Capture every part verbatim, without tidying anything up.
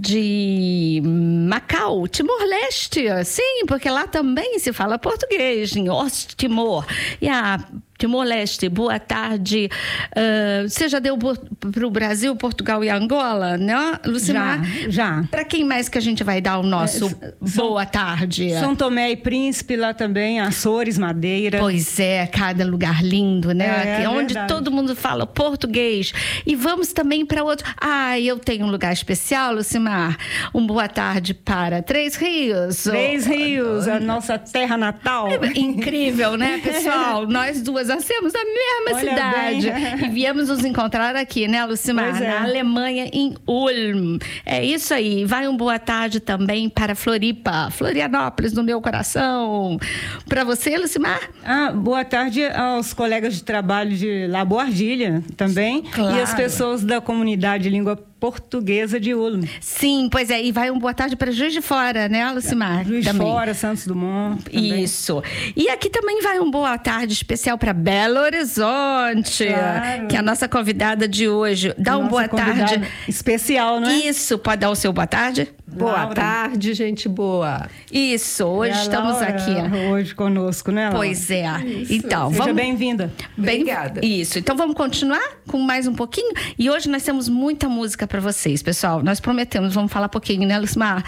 de Macau, Timor-Leste. Sim, porque lá também se fala português, em Ost-Timor. E a Timor-Leste, boa tarde. Uh, você já deu para o Brasil, Portugal e Angola, né, Lucimar? Já, já. Para quem mais que a gente vai dar o nosso é, boa tarde? São Tomé e Príncipe lá também, Açores, Madeira. Pois é, cada lugar lindo, né? É, é onde verdade. todo mundo fala português. E vamos também para outro. Ah, eu tenho um lugar especial, Lucimar. Um boa tarde para Três Rios. Três Rios, a nossa terra natal. É incrível, né, pessoal? Nós duas nascemos na mesma Olha cidade. bem. E viemos nos encontrar aqui, né, Lucimar? Pois é. Na Alemanha, em Ulm. É isso aí. Vai um boa tarde também para Floripa. Florianópolis, no meu coração. Para você, Lucimar? Ah, boa tarde aos colegas de trabalho de Laboardilha também. Claro. E as pessoas da comunidade de língua portuguesa de Ulm. Sim, pois é. E vai um boa tarde para Juiz de Fora, né, Lucimar? Juiz de também. Fora, Santos Dumont. Também. Isso. E aqui também vai um boa tarde especial para Belo Horizonte, Claro. que é a nossa convidada de hoje. Dá um Nossa boa tarde. Especial, não é? Isso, pode dar o seu boa tarde? Boa Laura. tarde, gente boa. Isso, hoje É a estamos Laura aqui. Hoje conosco, né, Laura? Pois é. Isso. Então, Seja vamos bem-vinda. Bem, Obrigada. Isso. Então vamos continuar com mais um pouquinho. E hoje nós temos muita música para vocês, pessoal. Nós prometemos, vamos falar um pouquinho, né, Lucimar?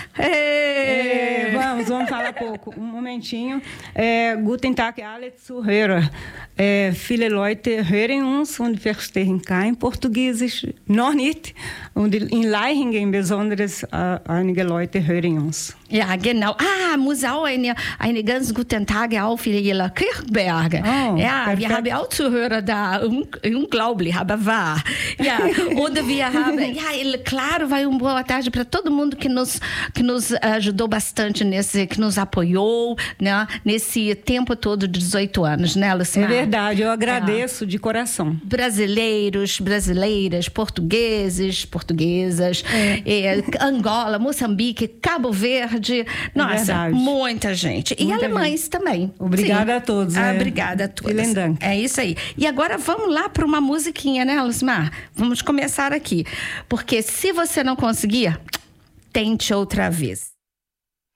É, vamos, vamos falar pouco. Um momentinho. É, Guten Tag, alle Zuhörer. É, viele Leute hören uns und verstehen kein Portugiesisch, noch nicht. Und in Leichingen besonders äh, einige Leute hören uns. Ja, genau. Ah, muss auch eine, eine ganz guten Tag auf Jela Kirchberg. Oh, ja, perfekt. wir haben auch Zuhörer da. Un- Unglaublich, aber wahr. Ja, und wir haben, ja, ele- claro, vai um boa tarde para todo mundo que nos, que nos ajudou bastante nesse, que nos apoiou, né, nesse tempo todo de dezoito anos, né, É Lucimar? verdade, eu agradeço de coração. Brasileiros, brasileiras, portugueses, portuguesas, é, Angola, Moçambique, Cabo Verde, nossa, verdade. muita gente. E Muita alemães também. Obrigada Sim. a todos, Ah, é. obrigada a todos. Vielen Dank. É isso aí. E agora vamos lá para uma musiquinha, né, Lucimar? Vamos começar aqui. Porque se você não conseguir, tente outra vez.